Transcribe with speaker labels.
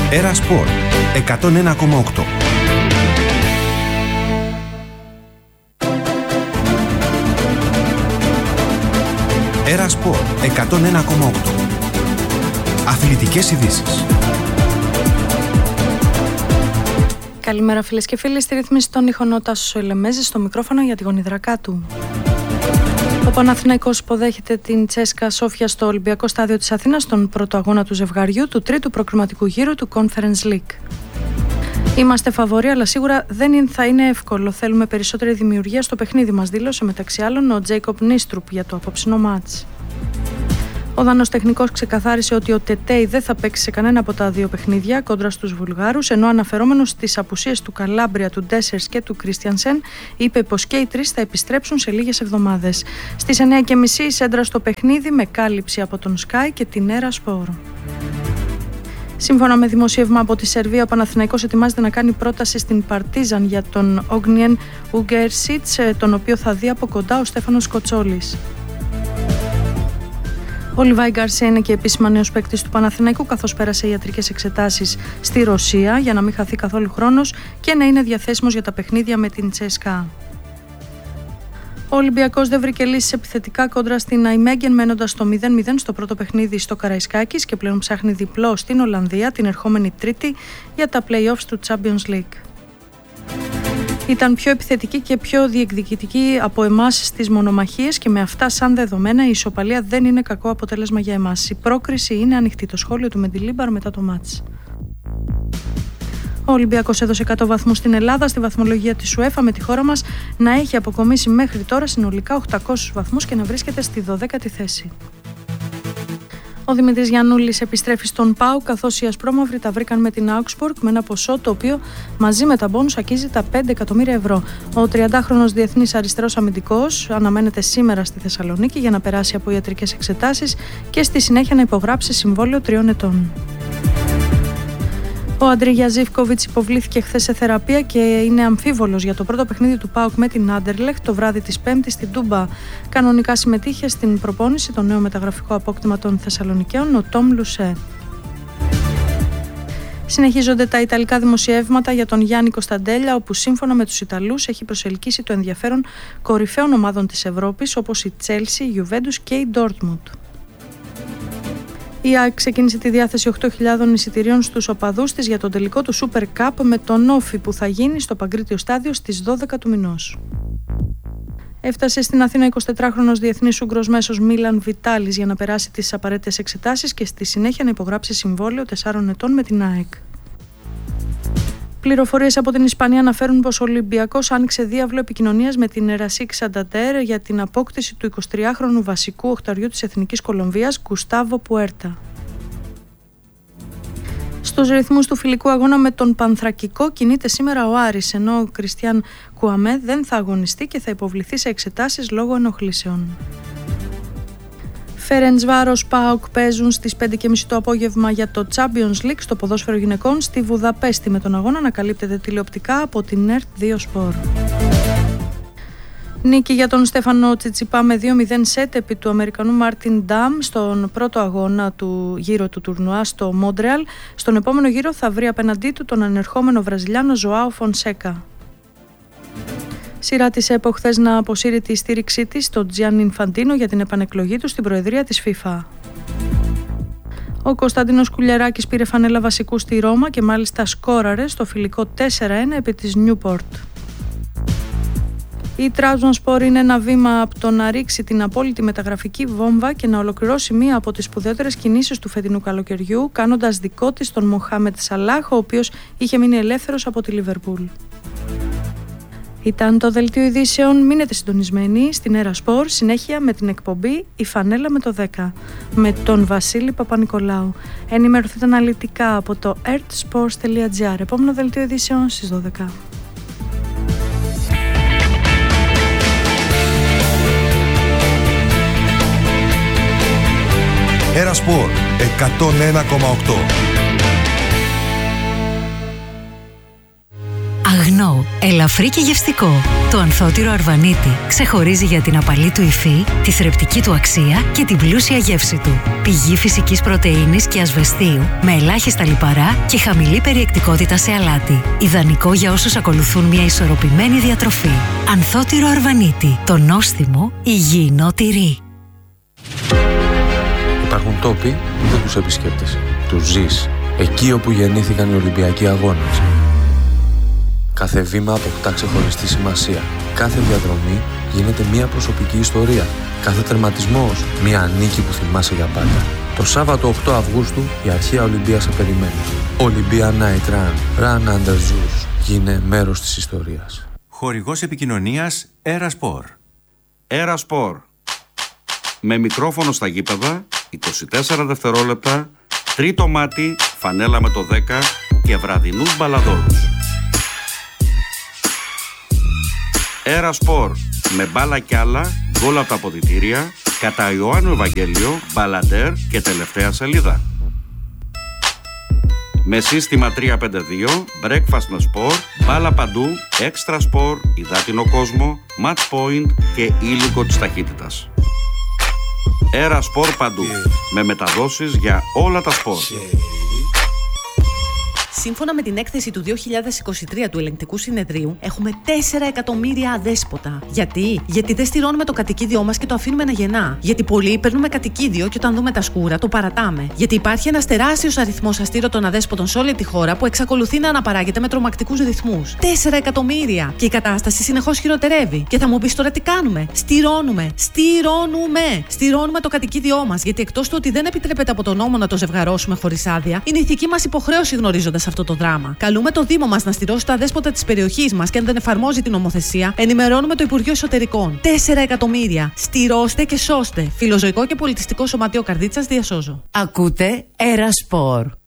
Speaker 1: Έρα Σπορ 101,8. Έρα Σπορ 101,8. Αθλητικές ειδήσεις.
Speaker 2: Καλημέρα φίλες και φίλοι, στη ρύθμιση των ήχων ο Τάσος Ελεμέζης, στο μικρόφωνο για τη γονιδρακά του. Ο Παναθηναϊκός υποδέχεται την Τσέσκα Σόφια στο Ολυμπιακό Στάδιο της Αθήνας στον πρώτο αγώνα του ζευγαριού του τρίτου προκριματικού γύρου του Conference League. Είμαστε φαβοροί, αλλά σίγουρα δεν θα είναι εύκολο. Θέλουμε περισσότερη δημιουργία στο παιχνίδι μας, δήλωσε μεταξύ άλλων ο Τζέικοπ Νίστρουπ για το απόψινό μάτς. Ο Δανός τεχνικός ξεκαθάρισε ότι ο Τετέι δεν θα παίξει σε κανένα από τα δύο παιχνίδια κόντρα στους Βουλγάρους, ενώ αναφερόμενος στις απουσίες του Καλάμπρια, του Ντέσσερς και του Κρίστιανσεν, είπε πως και οι τρεις θα επιστρέψουν σε λίγες εβδομάδες. Στις 9:30 η σέντρα στο παιχνίδι με κάλυψη από τον Sky και την Έρα Σπορ. Σύμφωνα με δημοσίευμα από τη Σερβία, ο Παναθηναϊκός ετοιμάζεται να κάνει πρόταση στην Παρτίζαν για τον Όγνιεν Ουγκέρσιτς, τον οποίο θα δει από κοντά ο Στέφανος Κοτσόλης. Ο Λιβάι Γκαρσία είναι και επίσημα νέος παίκτης του Παναθηναϊκού, καθώς πέρασε ιατρικές εξετάσεις στη Ρωσία για να μην χαθεί καθόλου χρόνος και να είναι διαθέσιμος για τα παιχνίδια με την Τσέσκα. Ο Ολυμπιακός δεν βρήκε λύσεις επιθετικά κόντρα στην Αϊμέγγεν, μένοντας στο 0-0 στο πρώτο παιχνίδι στο Καραϊσκάκης και πλέον ψάχνει διπλό στην Ολλανδία την ερχόμενη Τρίτη για τα play-offs του Champions League. Ήταν πιο επιθετική και πιο διεκδικητική από εμάς στις μονομαχίες και με αυτά σαν δεδομένα η ισοπαλία δεν είναι κακό αποτέλεσμα για εμάς. Η πρόκριση είναι ανοιχτή. Το σχόλιο του Μεντιλίμπαρ μετά το μάτς. Ο Ολυμπιακός έδωσε 100 βαθμούς στην Ελλάδα στη βαθμολογία της UEFA, με τη χώρα μας να έχει αποκομίσει μέχρι τώρα συνολικά 800 βαθμούς και να βρίσκεται στη 12η θέση. Ο Δημήτρης Γιαννούλης επιστρέφει στον ΠΑΟΚ, καθώς οι ασπρόμαυροι τα βρήκαν με την Augsburg με ένα ποσό το οποίο μαζί με τα μπόνους αγγίζει τα 5 εκατομμύρια ευρώ. Ο 30χρονος διεθνής αριστερός αμυντικός αναμένεται σήμερα στη Θεσσαλονίκη για να περάσει από ιατρικές εξετάσεις και στη συνέχεια να υπογράψει συμβόλαιο 3 ετών. Ο Αντρίγια Ζίβκοβιτς υποβλήθηκε χθες σε θεραπεία και είναι αμφίβολος για το πρώτο παιχνίδι του ΠΑΟΚ με την Άντερλεχτ το βράδυ της Πέμπτης στην Τούμπα. Κανονικά συμμετείχε στην προπόνηση το νέο μεταγραφικό απόκτημα των Θεσσαλονικαίων, ο Τόμ Λουσέ. Συνεχίζονται τα ιταλικά δημοσιεύματα για τον Γιάννη Κωνσταντέλια, όπου σύμφωνα με τους Ιταλούς έχει προσελκύσει το ενδιαφέρον κορυφαίων ομάδων της Ευρώπης όπως η Τσέλσι, η Γιουβέντους και η Ντόρτμουντ. Η ΑΕΚ ξεκίνησε τη διάθεση 8.000 εισιτηρίων στους οπαδούς της για τον τελικό του Super Cup με τον Όφι που θα γίνει στο Παγκρίτιο Στάδιο στις 12 του μηνός. Έφτασε στην Αθήνα 24χρονος διεθνής Ούγγρος μέσος Μίλαν Βιτάλης για να περάσει τις απαραίτητες εξετάσεις και στη συνέχεια να υπογράψει συμβόλαιο 4 ετών με την ΑΕΚ. Πληροφορίες από την Ισπανία αναφέρουν πως ο Ολυμπιακός άνοιξε διάβλο επικοινωνίας με την Ερασίκ Σανταντέρ για την απόκτηση του 23χρονου βασικού οχταριού της Εθνικής Κολομβίας, Γκουστάβο Πουέρτα. Στους ρυθμούς του φιλικού αγώνα με τον Πανθρακικό κινείται σήμερα ο Άρης, ενώ ο Κριστιαν Κουαμέ δεν θα αγωνιστεί και θα υποβληθεί σε εξετάσεις λόγω ενοχλήσεων. Φερεντσβάρος ΠΑΟΚ παίζουν στις 5:30 το απόγευμα για το Champions League στο ποδόσφαιρο γυναικών στη Βουδαπέστη, με τον αγώνα να καλύπτεται τηλεοπτικά από την ΕΡΤ 2 Σπορ. Νίκη για τον Στέφανο Τσιτσιπά με 2-0 σετ επί του Αμερικανού Μάρτιν Νταμ στον πρώτο αγώνα του γύρω του τουρνουά στο Μόντρεαλ. Στον επόμενο γύρο θα βρει απέναντί του τον ανερχόμενο Βραζιλιάνο Ζωάο Φονσέκα. Σειρά της ΕΠΟ χθες να αποσύρει τη στήριξή της στον Τζιάννι Ινφαντίνο για την επανεκλογή του στην προεδρία της FIFA. Ο Κωνσταντίνος Κουλιεράκης πήρε φανέλα βασικού στη Ρώμα και μάλιστα σκόραρε στο φιλικό 4-1 επί της Νιούπορτ. Η Τραμπζονσπορ είναι ένα βήμα από το να ρίξει την απόλυτη μεταγραφική βόμβα και να ολοκληρώσει μία από τις σπουδαιότερες κινήσεις του φετινού καλοκαιριού, κάνοντας δικό της τον Μοχάμετ Σαλάχ, ο οποίος είχε μείνει ελεύθερος από τη Λίβερπουλ. Ήταν το δελτίο ειδήσεων. Μείνετε συντονισμένοι στην Έρα Σπορ, συνέχεια με την εκπομπή «Η Φανέλα με το 10» με τον Βασίλη Παπα-Νικολάου. Ενημερωθείτε αναλυτικά από το ertsports.gr. Επόμενο δελτίο ειδήσεων στις 12.
Speaker 1: Έρα Σπορ 101,8.
Speaker 3: Αγνό, ελαφρύ και γευστικό. Το ανθότυρο Αρβανίτη ξεχωρίζει για την απαλή του υφή, τη θρεπτική του αξία και την πλούσια γεύση του. Πηγή φυσικής πρωτεΐνης και ασβεστίου, με ελάχιστα λιπαρά και χαμηλή περιεκτικότητα σε αλάτι. Ιδανικό για όσους ακολουθούν μια ισορροπημένη διατροφή. Ανθότυρο Αρβανίτη, το νόστιμο υγιεινό τυρί.
Speaker 4: Υπάρχουν τόποι που δεν τους επισκέπτεσαι. Τους ζεις εκεί όπου γεννήθηκαν οι Ολυμπιακοί Αγώνες. Κάθε βήμα αποκτά ξεχωριστή σημασία. Κάθε διαδρομή γίνεται μια προσωπική ιστορία. Κάθε τερματισμός μια νίκη που θυμάσαι για πάντα. Το Σάββατο 8 Αυγούστου η αρχαία Ολυμπία σε περιμένει. Olympia Night Run. Run Under Zeus. Γίνε μέρος της ιστορίας.
Speaker 1: Χορηγός επικοινωνίας Erasport.
Speaker 5: Erasport. Με μικρόφωνο στα γήπεδα, 24 δευτερόλεπτα, τρίτο μάτι, φανέλα με το 10 και βραδινούς μπαλαδόρους. Erasport. Με μπάλα κι άλλα, γκολ από τα αποδυτήρια, κατά Ιωάννου Ευαγγέλιο, μπαλαντέρ και τελευταία σελίδα. Με σύστημα 352, breakfast με σπορ, μπάλα παντού, extra σπορ, υδάτινο κόσμο, match point και ήλικο της ταχύτητας. Erasport παντού, με μεταδόσεις για όλα τα σπορ.
Speaker 6: Σύμφωνα με την έκθεση του 2023 του Ελεγκτικού Συνεδρίου, έχουμε 4 εκατομμύρια αδέσποτα. Γιατί δεν στηρώνουμε το κατοικίδιό μας και το αφήνουμε να γεννά. Γιατί πολλοί παίρνουμε κατοικίδιο και όταν δούμε τα σκούρα το παρατάμε. Γιατί υπάρχει ένας τεράστιος αριθμός αστήρωτων αδέσποτων σε όλη τη χώρα που εξακολουθεί να αναπαράγεται με τρομακτικούς ρυθμούς. 4 εκατομμύρια! Και η κατάσταση συνεχώς χειροτερεύει. Και θα μου πεις τώρα τι κάνουμε. Στηρώνουμε το κατοικίδιό μας. Γιατί εκτός του ότι δεν επιτρέπεται από τον νόμο να το ζευγαρώσουμε χωρίς άδεια, είναι ηθική μας υποχρέωση γνωρίζοντας αυτό το δράμα. Καλούμε το Δήμο μας να στηρώσει τα αδέσποτα της περιοχής μας και αν δεν εφαρμόζει την νομοθεσία, ενημερώνουμε το Υπουργείο Εσωτερικών. 4 εκατομμύρια! Στηρώστε και σώστε. Φιλοζωικό και πολιτιστικό σωματείο Καρδίτσας διασώζω.
Speaker 3: Ακούτε Erasport.